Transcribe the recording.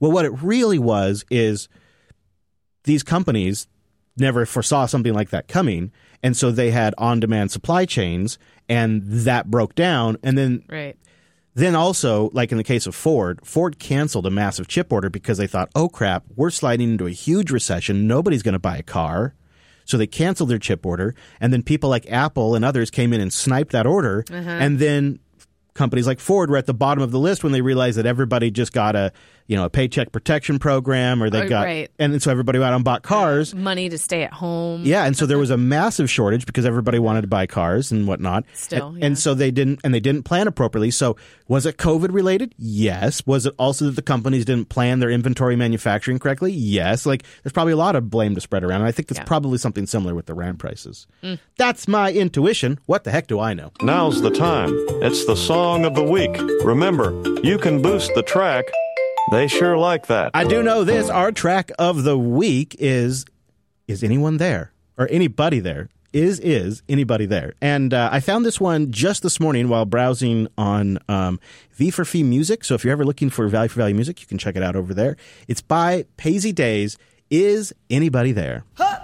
Well, what it really was is these companies never foresaw something like that coming, and so they had on-demand supply chains, and that broke down. And then also, like in the case of Ford canceled a massive chip order because they thought, oh, crap, we're sliding into a huge recession. Nobody's going to buy a car. So they canceled their chip order, and then people like Apple and others came in and sniped that order, and then companies like Ford were at the bottom of the list when they realized that everybody just got a paycheck protection program, or they got, and so everybody went out and bought cars. Money to stay at home. Yeah, and so there was a massive shortage because everybody wanted to buy cars and whatnot. And so they didn't plan appropriately. So was it COVID related? Yes. Was it also that the companies didn't plan their inventory manufacturing correctly? Yes. Like, there's probably a lot of blame to spread around. And I think it's probably something similar with the RAM prices. That's my intuition. What the heck do I know? Now's the time. It's the song of the week. Remember, you can boost the track. They sure like that. I do know this. Our track of the week is anyone there? Or anybody there? Is anybody there? And I found this one just this morning while browsing on V4Fee Music. So if you're ever looking for value music, you can check it out over there. It's by Paisy Days. Is anybody there? Huh!